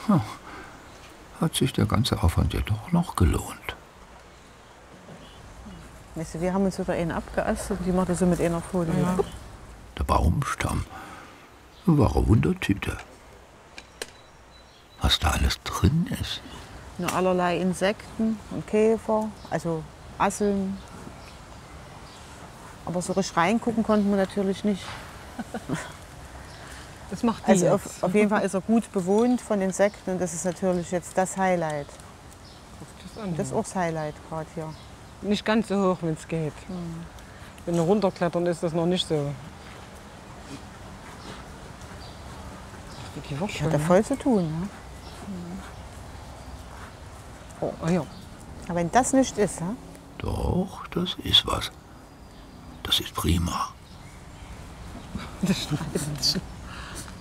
Hat sich der ganze Aufwand ja doch noch gelohnt. Weißt du, wir haben uns wieder einen abgeastet und die macht das so mit einer Folie. Ja. Der Baumstamm. Wahre Wundertüte. Was da alles drin ist. Nur allerlei Insekten und Käfer, also Asseln. Aber so richtig reingucken konnten wir natürlich nicht. Das macht die also jetzt. auf jeden Fall ist er gut bewohnt von Insekten und das ist natürlich jetzt das Highlight. Das ist auch das Highlight gerade hier. Nicht ganz so hoch, wenn es geht. Wenn wir runterklettern, ist das noch nicht so. Die Ich hatte voll zu tun. Ne? Oh, ja. Aber wenn das nicht ist, ne? Doch, das ist was. Das ist prima. Das stimmt.